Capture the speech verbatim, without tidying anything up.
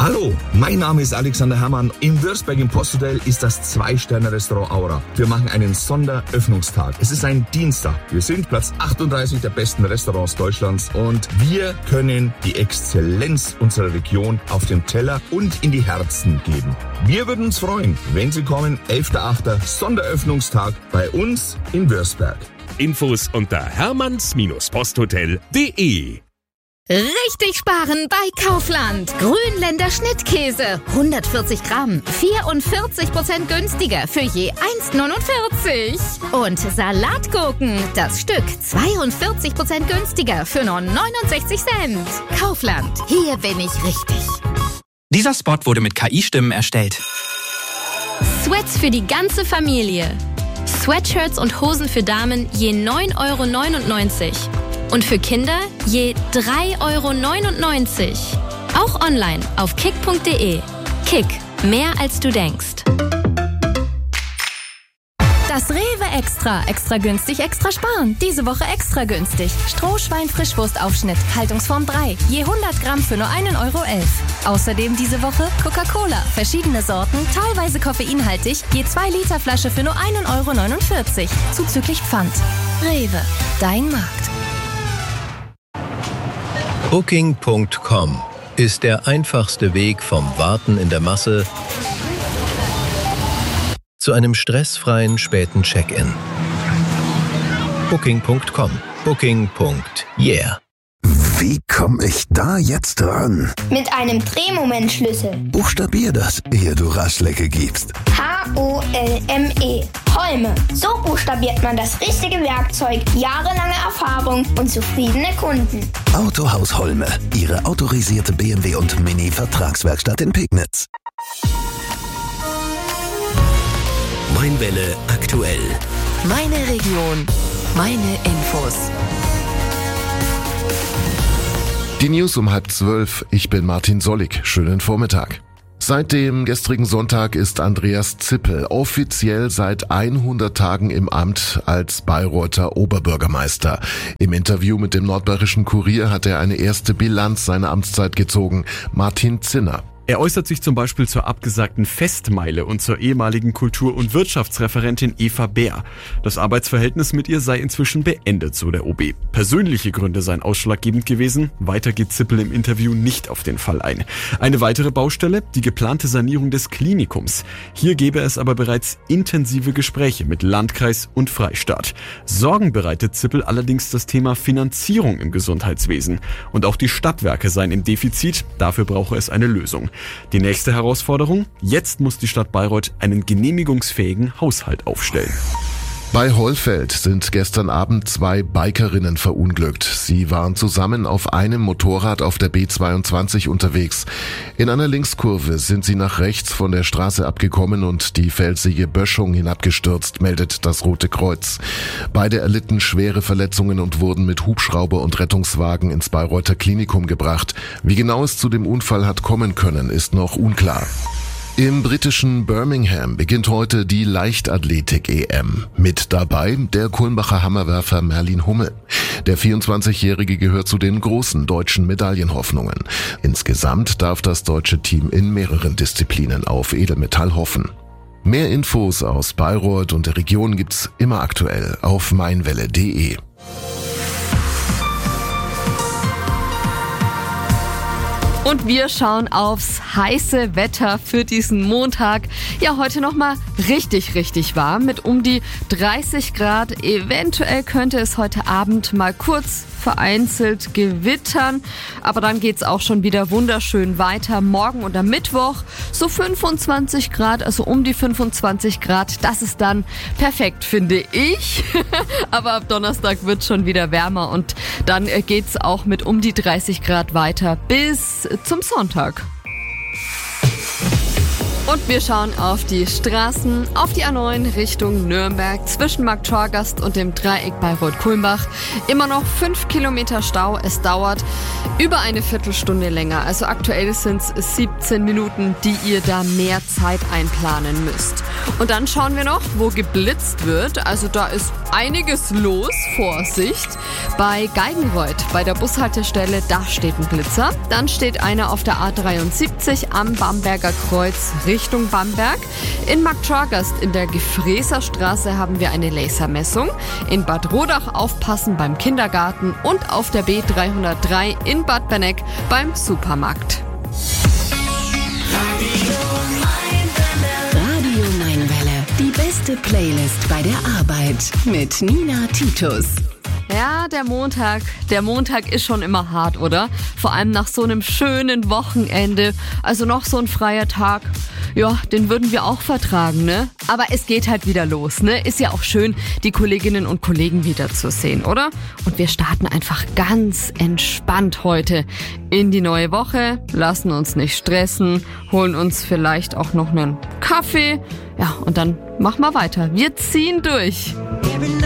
Hallo, mein Name ist Alexander Herrmann. In Würzburg im Posthotel ist das Zwei-Sterne-Restaurant Aura. Wir machen einen Sonderöffnungstag. Es ist ein Dienstag. Wir sind Platz achtunddreißig der besten Restaurants Deutschlands und wir können die Exzellenz unserer Region auf den Teller und in die Herzen geben. Wir würden uns freuen, wenn Sie kommen. elfter achter Sonderöffnungstag bei uns in Würzburg. Infos unter hermanns Posthotel punkt de. Richtig sparen bei Kaufland. Grünländer Schnittkäse. hundertvierzig Gramm. vierundvierzig Prozent günstiger für je eins Komma neunundvierzig. Und Salatgurken. Das Stück zweiundvierzig Prozent günstiger für nur neunundsechzig Cent. Kaufland. Hier bin ich richtig. Dieser Spot wurde mit K I-Stimmen erstellt. Sweats für die ganze Familie. Sweatshirts und Hosen für Damen je neun Euro neunundneunzig. Und für Kinder je drei Euro neunundneunzig. Auch online auf kick punkt de. Kick, mehr als du denkst. Das Rewe Extra. Extra günstig, extra sparen. Diese Woche extra günstig. Strohschwein-Frischwurstaufschnitt. Haltungsform drei. Je hundert Gramm für nur einen Euro elf. Außerdem diese Woche Coca-Cola. Verschiedene Sorten, teilweise koffeinhaltig. Je zwei Liter Flasche für nur einen Euro neunundvierzig. Zuzüglich Pfand. Rewe. Dein Markt. Booking punkt com ist der einfachste Weg vom Warten in der Masse zu einem stressfreien späten Check-in. Booking punkt com. Booking. Yeah. Wie komme ich da jetzt ran? Mit einem Drehmomentschlüssel. Buchstabier das, ehe du Raschlecke gibst. H O L M E. Holme. So buchstabiert man das richtige Werkzeug. Jahrelange Erfahrung und zufriedene Kunden. Autohaus Holme. Ihre autorisierte B M W und Mini-Vertragswerkstatt in Pegnitz. Mainwelle aktuell. Meine Region. Meine Infos. Die News um halb zwölf. Ich bin Martin Sollig. Schönen Vormittag. Seit dem gestrigen Sonntag ist Andreas Zippel offiziell seit hundert Tagen im Amt als Bayreuther Oberbürgermeister. Im Interview mit dem Nordbayerischen Kurier hat er eine erste Bilanz seiner Amtszeit gezogen. Martin Zinner. Er äußert sich zum Beispiel zur abgesagten Festmeile und zur ehemaligen Kultur- und Wirtschaftsreferentin Eva Bär. Das Arbeitsverhältnis mit ihr sei inzwischen beendet, so der O B. Persönliche Gründe seien ausschlaggebend gewesen. Weiter geht Zippel im Interview nicht auf den Fall ein. Eine weitere Baustelle, die geplante Sanierung des Klinikums. Hier gäbe es aber bereits intensive Gespräche mit Landkreis und Freistaat. Sorgen bereitet Zippel allerdings das Thema Finanzierung im Gesundheitswesen. Und auch die Stadtwerke seien im Defizit, dafür brauche es eine Lösung. Die nächste Herausforderung? Jetzt muss die Stadt Bayreuth einen genehmigungsfähigen Haushalt aufstellen. Bei Hollfeld sind gestern Abend zwei Bikerinnen verunglückt. Sie waren zusammen auf einem Motorrad auf der B zweiundzwanzig unterwegs. In einer Linkskurve sind sie nach rechts von der Straße abgekommen und die felsige Böschung hinabgestürzt, meldet das Rote Kreuz. Beide erlitten schwere Verletzungen und wurden mit Hubschrauber und Rettungswagen ins Bayreuther Klinikum gebracht. Wie genau es zu dem Unfall hat kommen können, ist noch unklar. Im britischen Birmingham beginnt heute die Leichtathletik-E M. Mit dabei der Kulmbacher Hammerwerfer Merlin Hummel. Der vierundzwanzigjährige gehört zu den großen deutschen Medaillenhoffnungen. Insgesamt darf das deutsche Team in mehreren Disziplinen auf Edelmetall hoffen. Mehr Infos aus Bayreuth und der Region gibt's immer aktuell auf mainwelle punkt de. Und wir schauen aufs heiße Wetter für diesen Montag. Ja, heute nochmal richtig, richtig warm mit um die dreißig Grad. Eventuell könnte es heute Abend mal kurz vereinzelt gewittern. Aber dann geht's auch schon wieder wunderschön weiter. Morgen und am Mittwoch so fünfundzwanzig Grad, also um die fünfundzwanzig Grad. Das ist dann perfekt, finde ich. Aber ab Donnerstag wird's schon wieder wärmer und dann geht's auch mit um die dreißig Grad weiter bis zum Sonntag. Und wir schauen auf die Straßen, auf die A neun Richtung Nürnberg zwischen Marktschorgast und dem Dreieck bei Rot-Kulmbach. Immer noch fünf Kilometer Stau. Es dauert über eine Viertelstunde länger. Also aktuell sind es siebzehn Minuten, die ihr da mehr Zeit einplanen müsst. Und dann schauen wir noch, wo geblitzt wird. Also da ist einiges los. Vorsicht. Bei Geigenreuth, bei der Bushaltestelle, da steht ein Blitzer. Dann steht einer auf der A dreiundsiebzig am Bamberger Kreuz Richtung Bamberg. In Marktschorgast in der Gefräßerstraße haben wir eine Lasermessung. In Bad Rodach aufpassen beim Kindergarten und auf der B dreihundertdrei in Bad Benneck beim Supermarkt. Radio neun Welle, die beste Playlist bei der Arbeit mit Nina Titus. Ja, der Montag, der Montag ist schon immer hart, oder? Vor allem nach so einem schönen Wochenende, also noch so ein freier Tag. Ja, den würden wir auch vertragen, ne? Aber es geht halt wieder los, ne? Ist ja auch schön, die Kolleginnen und Kollegen wiederzusehen, oder? Und wir starten einfach ganz entspannt heute in die neue Woche, lassen uns nicht stressen, holen uns vielleicht auch noch einen Kaffee. Ja, und dann machen wir weiter. Wir ziehen durch.